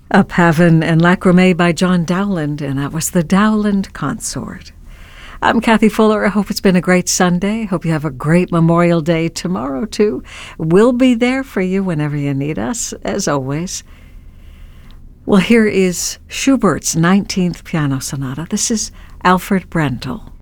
Up Heaven and Lacrimé by John Dowland, and that was the Dowland Consort. I'm Kathy Fuller. I hope it's been a great Sunday. Hope you have a great Memorial Day tomorrow, too. We'll be there for you whenever you need us, as always. Well, here is Schubert's 19th Piano Sonata. This is Alfred Brendel.